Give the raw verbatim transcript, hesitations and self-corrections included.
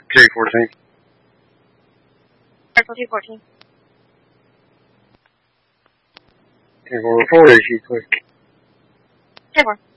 K fourteen. Circle two fourteen. K four, report issue, please. K four.